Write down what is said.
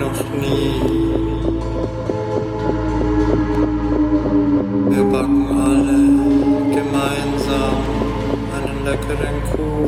noch nie. Wir backen alle gemeinsam einen leckeren Kuchen.